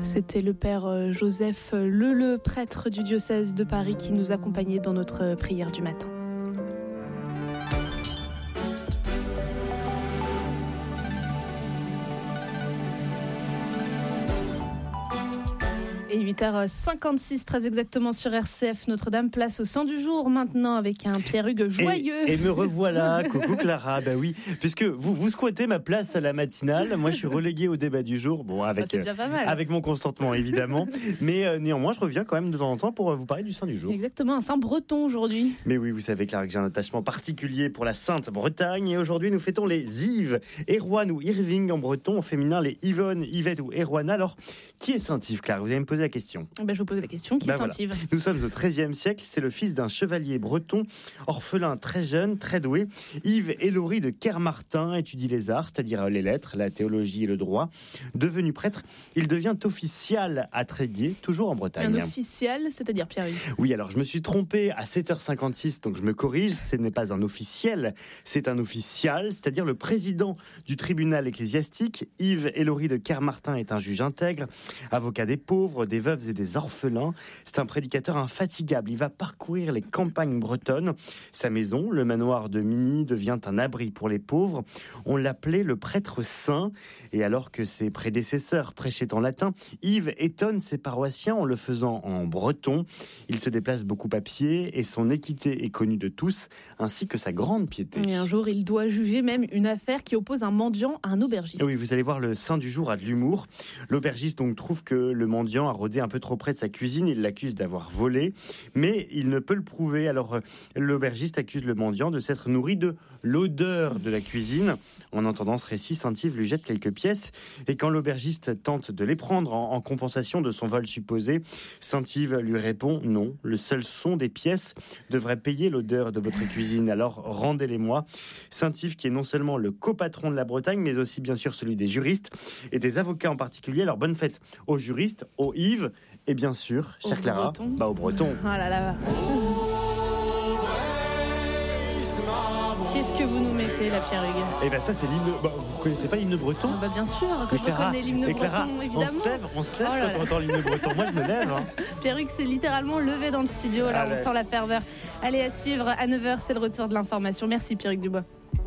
C'était le père Joseph le prêtre du diocèse de Paris qui nous accompagnait dans notre prière du matin. Et 8h56, très exactement sur RCF Notre-Dame, place au sang du jour maintenant avec un Pierre-Hugues joyeux. Et me revoilà, coucou Clara, bah oui, puisque vous squattez ma place à la matinale, moi je suis relégué au débat du jour, bon avec, c'est déjà pas mal. Avec mon consentement évidemment, mais néanmoins je reviens quand même de temps en temps pour vous parler du saint du jour. Exactement, un saint breton aujourd'hui. Mais oui, vous savez Clara que j'ai un attachement particulier pour la Sainte Bretagne, et aujourd'hui nous fêtons les Yves, Erwan ou Irving en breton, au féminin les Yvonne, Yvette ou Erwana. Alors, qui est saint Yves, Clara? Vous allez me poser la question. Je vous pose la question, qui est saint Yves? Nous sommes au XIIIe siècle, c'est le fils d'un chevalier breton, orphelin très jeune, très doué. Yves Élory de Kermartin étudie les arts, c'est-à-dire les lettres, la théologie et le droit. Devenu prêtre, il devient official à Tréguier, toujours en Bretagne. Un official, c'est-à-dire Pierre-Hugues? Oui, alors je me suis trompé à 7h56, donc je me corrige, ce n'est pas un officiel, c'est un official, c'est-à-dire le président du tribunal ecclésiastique. Yves Élory de Kermartin est un juge intègre, avocat des pauvres, des veuves et des orphelins. C'est un prédicateur infatigable. Il va parcourir les campagnes bretonnes. Sa maison, le manoir de Migny, devient un abri pour les pauvres. On l'appelait le prêtre saint. Et alors que ses prédécesseurs prêchaient en latin, Yves étonne ses paroissiens en le faisant en breton. Il se déplace beaucoup à pied et son équité est connue de tous, ainsi que sa grande piété. Et un jour, il doit juger même une affaire qui oppose un mendiant à un aubergiste. Oui, vous allez voir, le saint du jour a de l'humour. L'aubergiste donc trouve que le mendiant a rôdé un peu trop près de sa cuisine, il l'accuse d'avoir volé, mais il ne peut le prouver. Alors l'aubergiste accuse le mendiant de s'être nourri de l'odeur de la cuisine. En entendant ce récit, saint Yves lui jette quelques pièces, et quand l'aubergiste tente de les prendre en compensation de son vol supposé, saint Yves lui répond « Non, le seul son des pièces devrait payer l'odeur de votre cuisine, alors rendez-les-moi ». Saint Yves qui est non seulement le copatron de la Bretagne, mais aussi bien sûr celui des juristes et des avocats en particulier. Alors bonne fête aux juristes, aux Yves, et bien sûr, chère Clara, aux Bretons. Oh là là. Qu'est-ce que vous nous mettez là, Pierre-Hugues? Eh bien ça c'est l'hymne... vous connaissez pas l'hymne breton? Bien sûr que je connais l'hymne breton, évidemment. On se lève quand on entend l'hymne breton. Moi je me lève. Pierre-Hugues s'est littéralement levé dans le studio, là on sent la ferveur. Allez, à suivre, à 9h, c'est le retour de l'information. Merci Pierre-Hugues Dubois.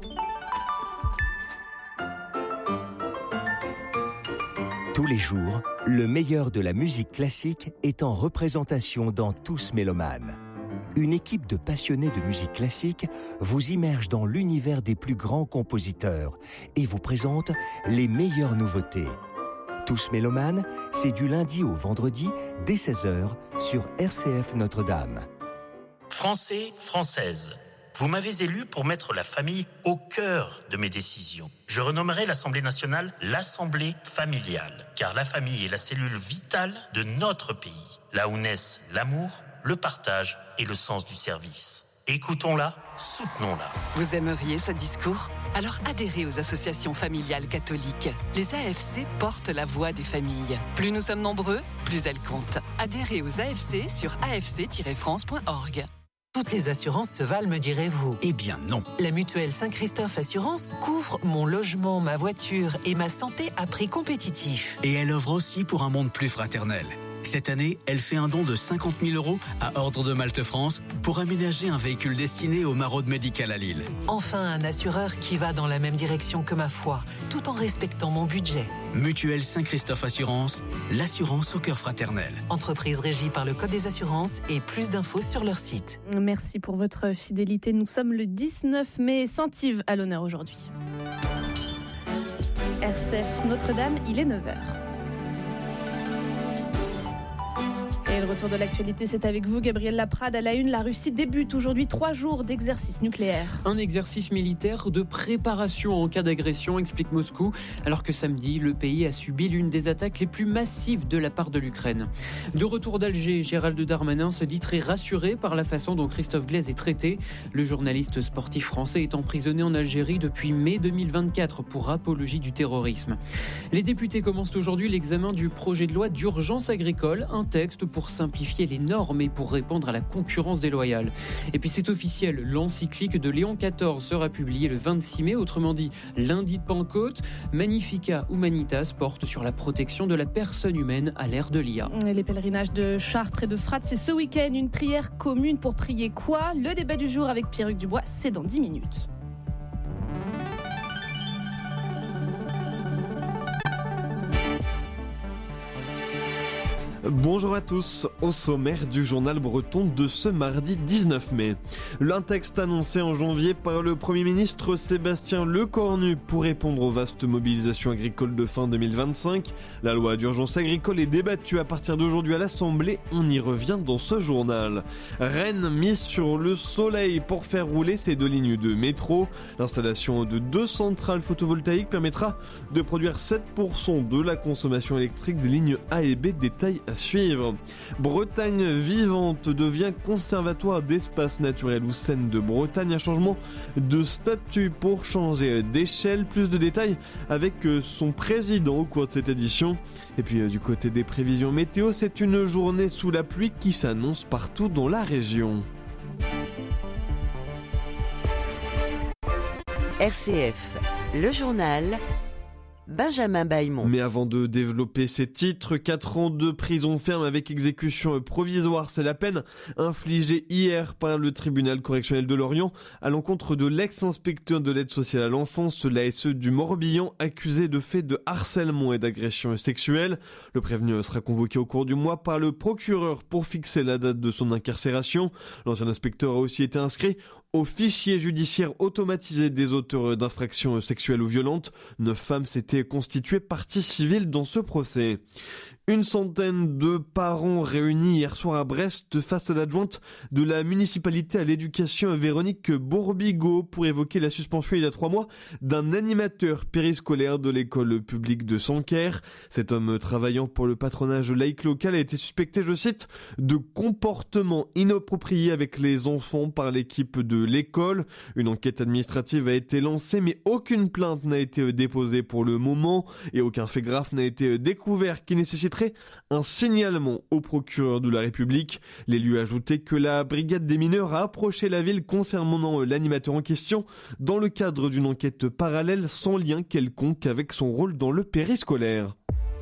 Tous les jours, le meilleur de la musique classique est en représentation dans Tous Mélomanes. Une équipe de passionnés de musique classique vous immerge dans l'univers des plus grands compositeurs et vous présente les meilleures nouveautés. Tous Mélomanes, c'est du lundi au vendredi dès 16h sur RCF Notre-Dame. Français, Françaises, vous m'avez élu pour mettre la famille au cœur de mes décisions. Je renommerai l'Assemblée nationale l'Assemblée familiale, car la famille est la cellule vitale de notre pays, là où naissent l'amour, le partage et le sens du service. Écoutons-la, soutenons-la. Vous aimeriez ce discours? Alors adhérez aux associations familiales catholiques. Les AFC portent la voix des familles. Plus nous sommes nombreux, plus elles comptent. Adhérez aux AFC sur afc-france.org. Toutes les assurances se valent, me direz-vous? Eh bien non. La mutuelle Saint-Christophe Assurance couvre mon logement, ma voiture et ma santé à prix compétitif. Et elle œuvre aussi pour un monde plus fraternel. Cette année, elle fait un don de 50 000 € à Ordre de Malte France pour aménager un véhicule destiné aux maraudes médicales à Lille. Enfin, un assureur qui va dans la même direction que ma foi, tout en respectant mon budget. Mutuelle Saint-Christophe Assurance, l'assurance au cœur fraternel. Entreprise régie par le Code des assurances et plus d'infos sur leur site. Merci pour votre fidélité. Nous sommes le 19 mai, Saint-Yves à l'honneur aujourd'hui. RCF Notre-Dame, il est 9h. Et le retour de l'actualité, c'est avec vous, Gabriel Laprade. À la une, la Russie débute aujourd'hui 3 jours d'exercice nucléaire. Un exercice militaire de préparation en cas d'agression, explique Moscou, alors que samedi, le pays a subi l'une des attaques les plus massives de la part de l'Ukraine. De retour d'Alger, Gérald Darmanin se dit très rassuré par la façon dont Christophe Glaise est traité. Le journaliste sportif français est emprisonné en Algérie depuis mai 2024 pour apologie du terrorisme. Les députés commencent aujourd'hui l'examen du projet de loi d'urgence agricole, un texte pour pour simplifier les normes et pour répondre à la concurrence déloyale. Et puis c'est officiel, l'encyclique de Léon XIV sera publiée le 26 mai, autrement dit lundi de Pentecôte. Magnificat Humanitas porte sur la protection de la personne humaine à l'ère de l'IA. Les pèlerinages de Chartres et de Fratte, c'est ce week-end. Une prière commune pour prier quoi ? Le débat du jour avec Pierre-Hugues Dubois, c'est dans 10 minutes. Bonjour à tous, au sommaire du journal breton de ce mardi 19 mai. Un texte annoncé en janvier par le Premier ministre Sébastien Lecornu pour répondre aux vastes mobilisations agricoles de fin 2025. La loi d'urgence agricole est débattue à partir d'aujourd'hui à l'Assemblée, on y revient dans ce journal. Rennes mise sur le soleil pour faire rouler ses 2 lignes de métro. L'installation de 2 centrales photovoltaïques permettra de produire 7% de la consommation électrique des lignes A et B, détail à suivre. Bretagne vivante devient conservatoire d'espace naturel ou Seine de Bretagne. Un changement de statut pour changer d'échelle. Plus de détails avec son président au cours de cette édition. Et puis du côté des prévisions météo, c'est une journée sous la pluie qui s'annonce partout dans la région. RCF, le journal Benjamin Bailmont. Mais avant de développer ces titres, 4 ans de prison ferme avec exécution provisoire, c'est la peine infligée hier par le tribunal correctionnel de Lorient à l'encontre de l'ex-inspecteur de l'aide sociale à l'enfance, l'ASE du Morbihan, accusé de faits de harcèlement et d'agression sexuelle. Le prévenu sera convoqué au cours du mois par le procureur pour fixer la date de son incarcération. L'ancien inspecteur a aussi été inscrit au fichier judiciaire automatisé des auteurs d'infractions sexuelles ou violentes. 9 femmes s'étaient constituées partie civile dans ce procès. Une centaine de parents réunis hier soir à Brest face à l'adjointe de la municipalité à l'éducation Véronique Bourbigo pour évoquer la suspension il y a 3 mois d'un animateur périscolaire de l'école publique de Sanquer. Cet homme travaillant pour le patronage laïque local a été suspecté, je cite, de comportement inapproprié avec les enfants par l'équipe de l'école. Une enquête administrative a été lancée mais aucune plainte n'a été déposée pour le moment et aucun fait grave n'a été découvert qui nécessiterait un signalement au procureur de la République. L'élu a ajouté que la brigade des mineurs a approché la ville concernant l'animateur en question dans le cadre d'une enquête parallèle sans lien quelconque avec son rôle dans le périscolaire.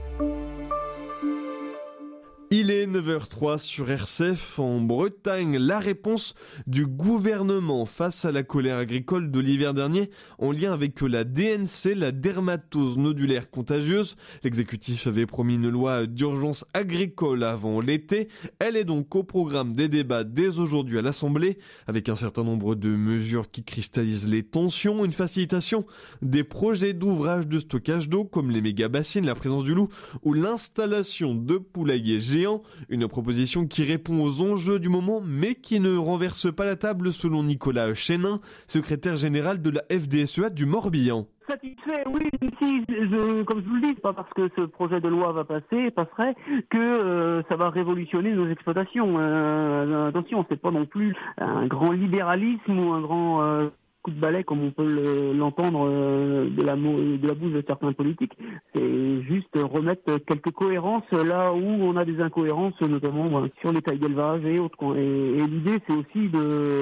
Il est 9h03 sur RCF. En Bretagne, la réponse du gouvernement face à la colère agricole de l'hiver dernier en lien avec la DNC, la dermatose nodulaire contagieuse. L'exécutif avait promis une loi d'urgence agricole avant l'été. Elle est donc au programme des débats dès aujourd'hui à l'Assemblée, avec un certain nombre de mesures qui cristallisent les tensions, une facilitation des projets d'ouvrage de stockage d'eau comme les méga-bassines, la présence du loup ou l'installation de poulaillers géants. Une proposition qui répond aux enjeux du moment mais qui ne renverse pas la table selon Nicolas Chénin, secrétaire général de la FDSEA du Morbihan. Satisfait, oui, si, comme je vous le dis, c'est pas parce que ce projet de loi passerait, que ça va révolutionner nos exploitations. Attention, c'est pas non plus un grand libéralisme ou un grand coup de balai comme on peut l'entendre de la bouche de certains politiques. C'est juste remettre quelques cohérences là où on a des incohérences, notamment sur les tailles d'élevage et autres. Et l'idée, c'est aussi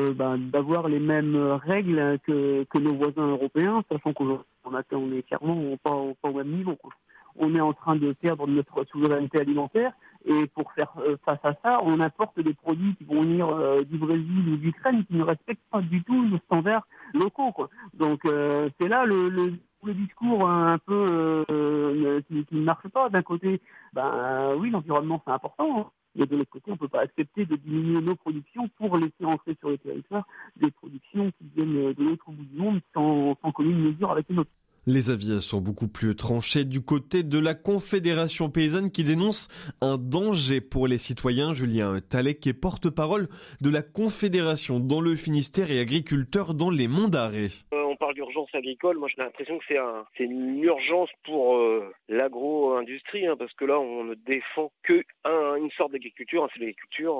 d'avoir les mêmes règles que nos voisins européens, sachant qu'on est clairement pas au même niveau, quoi. On est en train de perdre notre souveraineté alimentaire et pour faire face à ça, on importe des produits qui vont venir du Brésil ou d'Ukraine qui ne respectent pas du tout nos standards locaux, quoi. Donc c'est là le discours un peu qui ne marche pas. D'un côté, oui, l'environnement c'est important, hein. Et de l'autre côté, on ne peut pas accepter de diminuer nos productions pour laisser entrer sur le territoire des productions qui viennent de l'autre bout du monde sans commune mesure avec les nôtres. Les avis sont beaucoup plus tranchés du côté de la Confédération paysanne qui dénonce un danger pour les citoyens. Julien Talec est porte-parole de la Confédération dans le Finistère et agriculteur dans les Monts d'Arrée. On parle d'urgence agricole, moi j'ai l'impression que c'est une urgence pour l'agro-industrie, parce que là on ne défend une sorte d'agriculture, c'est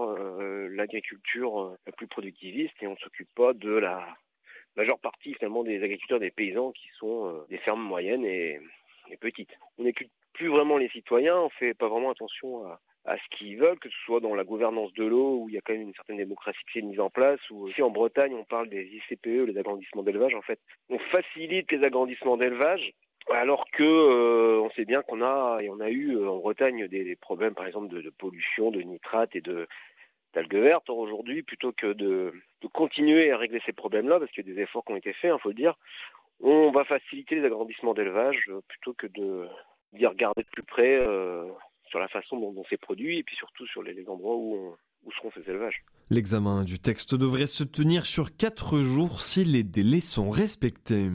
l'agriculture la plus productiviste et on ne s'occupe pas de la majeure partie finalement des agriculteurs, des paysans qui sont des fermes moyennes et petites. On n'écoute plus vraiment les citoyens, on fait pas vraiment attention à ce qu'ils veulent, que ce soit dans la gouvernance de l'eau, où il y a quand même une certaine démocratie qui s'est mise en place, ou aussi en Bretagne, on parle des ICPE, les agrandissements d'élevage. En fait, on facilite les agrandissements d'élevage, alors que on sait bien qu'on a eu en Bretagne des problèmes, par exemple, de pollution, de nitrates et d'algues vertes. Or, aujourd'hui, plutôt que de continuer à régler ces problèmes-là, parce qu'il y a des efforts qui ont été faits, faut le dire, on va faciliter les agrandissements d'élevage plutôt que d'y regarder de plus près sur la façon dont c'est produit et puis surtout sur les endroits où seront ces élevages. L'examen du texte devrait se tenir sur 4 jours si les délais sont respectés.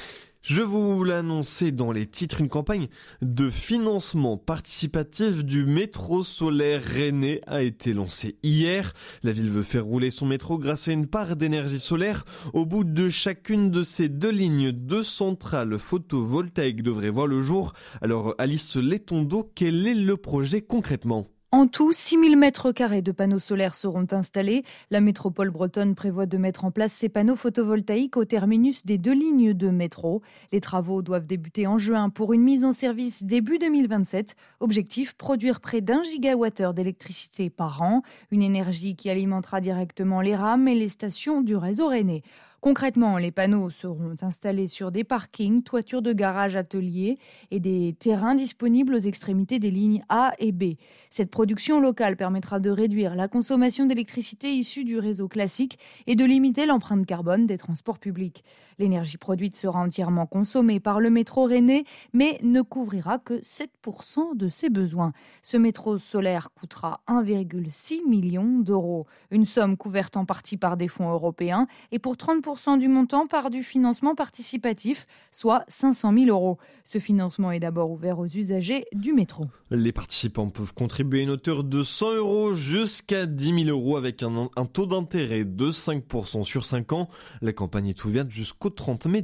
Je vous l'annonçais dans les titres, une campagne de financement participatif du métro solaire rennais a été lancée hier. La ville veut faire rouler son métro grâce à une part d'énergie solaire. Au bout de chacune de ces 2 lignes, 2 centrales photovoltaïques devraient voir le jour. Alors Alice Letondo, quel est le projet concrètement ? En tout, 6000 mètres carrés de panneaux solaires seront installés. La métropole bretonne prévoit de mettre en place ces panneaux photovoltaïques au terminus des 2 lignes de métro. Les travaux doivent débuter en juin pour une mise en service début 2027. Objectif, produire près d'1 gigawattheure d'électricité par an. Une énergie qui alimentera directement les rames et les stations du réseau rennais. Concrètement, les panneaux seront installés sur des parkings, toitures de garages, ateliers et des terrains disponibles aux extrémités des lignes A et B. Cette production locale permettra de réduire la consommation d'électricité issue du réseau classique et de limiter l'empreinte carbone des transports publics. L'énergie produite sera entièrement consommée par le métro rennais, mais ne couvrira que 7% de ses besoins. Ce métro solaire coûtera 1,6 million d'euros. Une somme couverte en partie par des fonds européens et pour 30% du montant par du financement participatif, soit 500 000 euros. Ce financement est d'abord ouvert aux usagers du métro. Les participants peuvent contribuer à une hauteur de 100 euros jusqu'à 10 000 euros avec un taux d'intérêt de 5% sur 5 ans. La campagne est ouverte jusqu'au 30 mai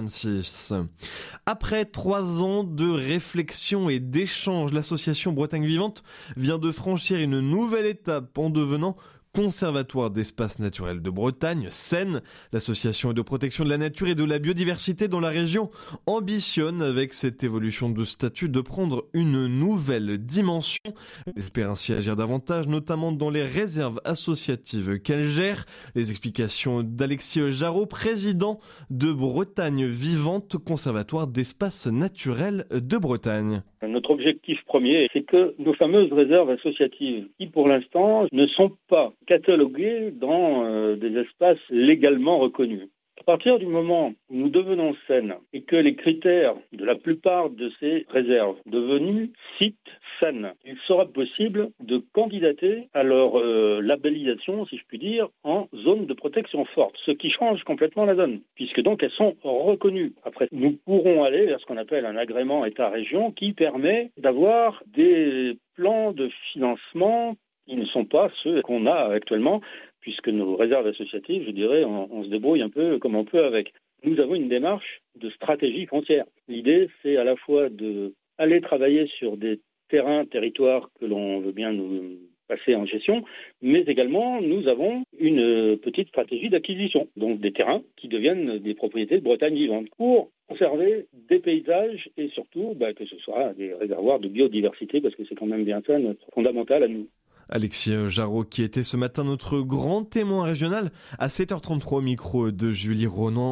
2026. Après 3 ans de réflexion et d'échange, l'association Bretagne Vivante vient de franchir une nouvelle étape en devenant Conservatoire d'espaces naturels de Bretagne, SEN. L'association de protection de la nature et de la biodiversité dans la région ambitionne avec cette évolution de statut de prendre une nouvelle dimension. Elle espère ainsi agir davantage, notamment dans les réserves associatives qu'elle gère. Les explications d'Alexis Jarreau, président de Bretagne Vivante, Conservatoire d'espaces naturels de Bretagne. Notre objectif premier, c'est que nos fameuses réserves associatives, qui pour l'instant ne sont pas cataloguées dans des espaces légalement reconnus. À partir du moment où nous devenons SEN et que les critères de la plupart de ces réserves devenues sites SEN, il sera possible de candidater à leur labellisation, si je puis dire, en zone de protection forte, ce qui change complètement la donne, puisque donc elles sont reconnues. Après, nous pourrons aller vers ce qu'on appelle un agrément État-région qui permet d'avoir des plans de financement qui ne sont pas ceux qu'on a actuellement, puisque nos réserves associatives, je dirais, on se débrouille un peu comme on peut avec. Nous avons une démarche de stratégie foncière. L'idée, c'est à la fois d'aller travailler sur des territoires que l'on veut bien nous passer en gestion, mais également, nous avons une petite stratégie d'acquisition, donc des terrains qui deviennent des propriétés de Bretagne Vivante, pour conserver des paysages et surtout que ce soit des réservoirs de biodiversité, parce que c'est quand même bien ça notre fondamental à nous. Alexis Jarreau, qui était ce matin notre grand témoin régional, à 7h33 au micro de Julie Roland,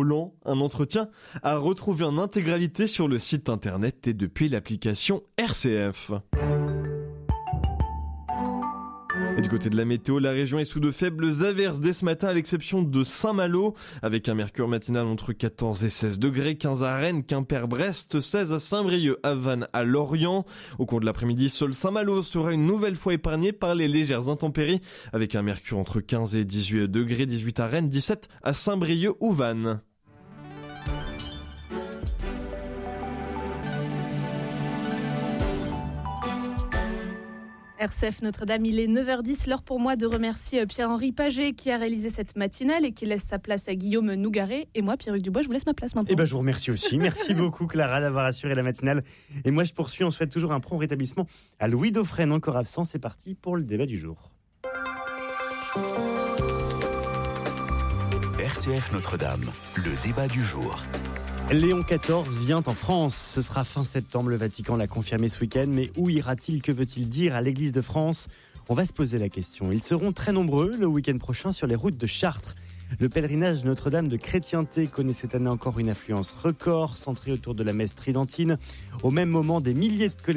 un entretien à retrouver en intégralité sur le site internet et depuis l'application RCF. Et du côté de la météo, la région est sous de faibles averses dès ce matin, à l'exception de Saint-Malo, avec un mercure matinal entre 14 et 16 degrés, 15 à Rennes, Quimper, Brest, 16 à Saint-Brieuc, à Vannes, à Lorient. Au cours de l'après-midi, seul Saint-Malo sera une nouvelle fois épargné par les légères intempéries, avec un mercure entre 15 et 18 degrés, 18 à Rennes, 17 à Saint-Brieuc ou Vannes. RCF Notre-Dame, il est 9h10, l'heure pour moi de remercier Pierre-Henri Paget qui a réalisé cette matinale et qui laisse sa place à Guillaume Nougaret. Et moi, Pierre-Hugues Dubois, je vous laisse ma place maintenant. Je vous remercie aussi. Merci beaucoup Clara d'avoir assuré la matinale. Et moi, je poursuis. On souhaite toujours un prompt rétablissement à Louis Dauphren, encore absent. C'est parti pour le débat du jour. RCF Notre-Dame, le débat du jour. Léon XIV vient en France. Ce sera fin septembre, le Vatican l'a confirmé ce week-end. Mais où ira-t-il? Que veut-il dire à l'Église de France? On va se poser la question. Ils seront très nombreux le week-end prochain sur les routes de Chartres. Le pèlerinage Notre-Dame de Chrétienté connaît cette année encore une affluence record, centrée autour de la messe tridentine. Au même moment, des milliers de